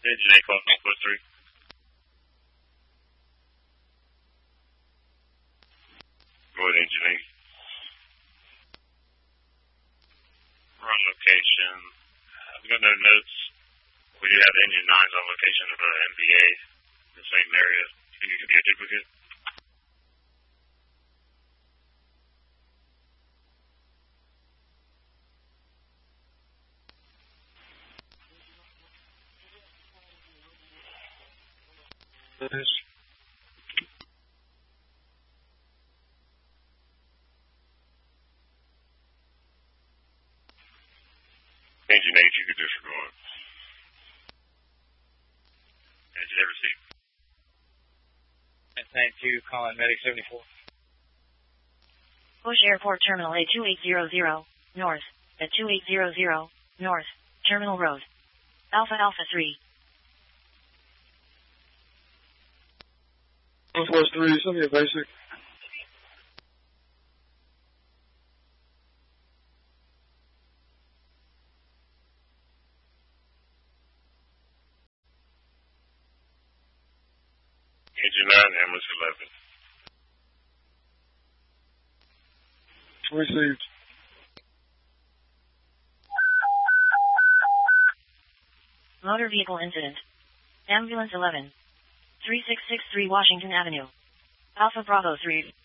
Engine 8, call Northwest 3. Go ahead, Engine 8. We're on location. I've got no notes. We do have Engine 9s on location of the MBA in the same area. Think it could be a duplicate? Engine 8, you could disregard. Engine 8 received. Thank you, calling Medic 74. Bush Airport Terminal A2800, North, at 2800, North, Terminal Road. Alpha Alpha 3. Northwest 3, send me a basic. Engine 9, Ambulance 11. Received. Motor vehicle incident. Ambulance 11. 3663 Washington Avenue. Alpha Bravo 3.